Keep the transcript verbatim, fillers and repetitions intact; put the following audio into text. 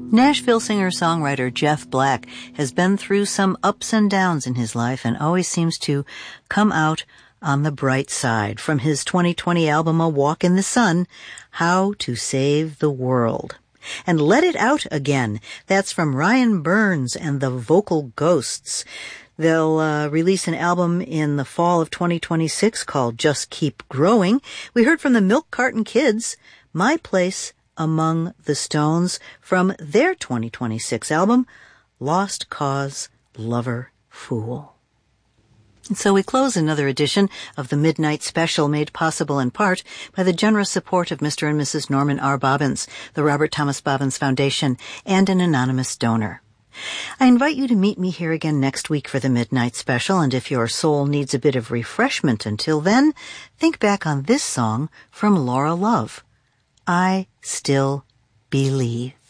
Nashville singer-songwriter Jeff Black has been through some ups and downs in his life and always seems to come out on the bright side. From his twenty twenty album A Walk in the Sun, How to Save the World. And Let It Out Again, that's from Ryan Burns and the Vocal Ghosts. They'll uh, release an album in the fall of twenty twenty-six called Just Keep Growing. We heard from the Milk Carton Kids, My Place Among the Stones, from their twenty twenty-six album, Lost Cause, Lover, Fool. And so we close another edition of the Midnight Special, made possible in part by the generous support of Mister and Missus Norman R. Bobbins, the Robert Thomas Bobbins Foundation, and an anonymous donor. I invite you to meet me here again next week for the Midnight Special, and if your soul needs a bit of refreshment until then, think back on this song from Laura Love, I Still Believe.